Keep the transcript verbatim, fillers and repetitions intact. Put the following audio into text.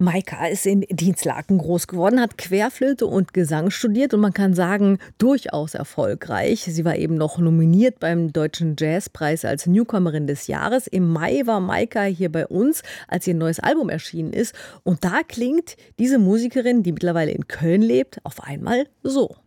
Maika ist in Dinslaken groß geworden, hat Querflöte und Gesang studiert und man kann sagen, durchaus erfolgreich. Sie war eben noch nominiert beim Deutschen Jazzpreis als Newcomerin des Jahres. Im Mai war Maika hier bei uns, als ihr neues Album erschienen ist. Und da klingt diese Musikerin, die mittlerweile in Köln lebt, auf einmal so.